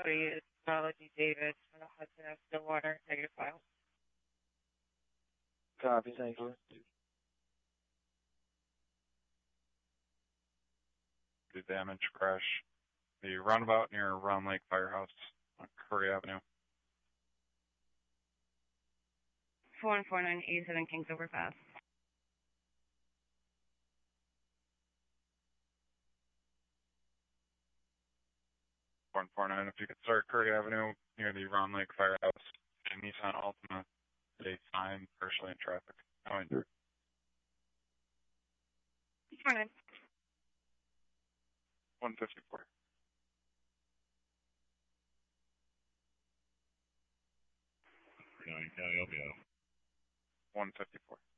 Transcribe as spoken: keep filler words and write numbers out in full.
Cody, Technology David, uh, Hudson F. Stillwater, negative file. Copy, thank you. The damage crash. The roundabout near Round Lake Firehouse on Curry Avenue. four one four nine eighty-seven Kings Overpass. one four nine, if you could start Curry Avenue near the Round Lake Firehouse. And Nissan Altima, a sign partially in traffic. Oh, and four nine. one fifty-four. County, County, L P O. one fifty-four.